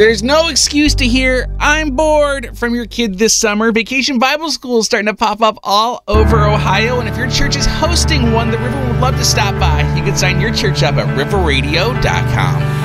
There's no excuse to hear, "I'm bored," from your kid this summer. Vacation Bible School is starting to pop up all over Ohio, and if your church is hosting one, the River would love to stop by. You can sign your church up at riverradio.com.